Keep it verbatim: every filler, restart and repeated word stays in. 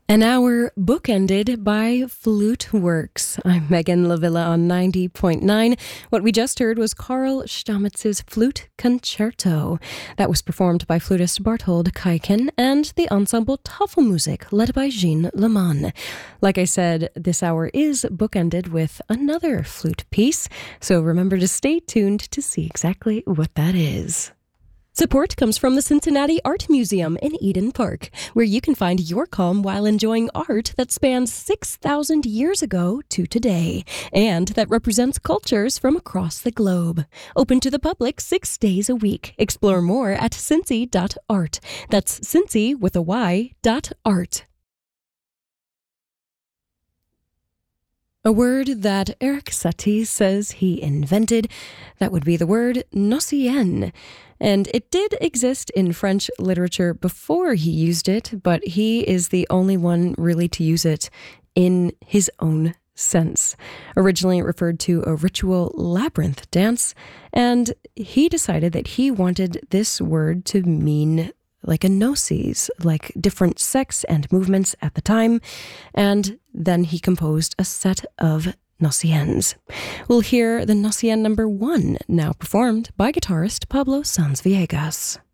An hour bookended by Flute Works. I'm Megan Lavilla on ninety point nine. What we just heard was Karl Stammetz's Flute Concerto. That was performed by flutist Barthold Kaiken and the ensemble Tafelmusik, led by Jean Leman. Like I said, this hour is bookended with another flute piece, so remember to stay tuned to see exactly what that is. Support comes from the Cincinnati Art Museum in Eden Park, where you can find your calm while enjoying art that spans six thousand years ago to today, and that represents cultures from across the globe. Open to the public six days a week. Explore more at cincy dot art. That's Cincy with a Y dot art. A word that Eric Satie says he invented, that would be the word nocien. And it did exist in French literature before he used it, but he is the only one really to use it in his own sense. Originally it referred to a ritual labyrinth dance, and he decided that he wanted this word to mean like a gnosis, like different sects and movements at the time, and then he composed a set of nociens. We'll hear the nocien number one, now performed by guitarist Pablo Sanz Villegas.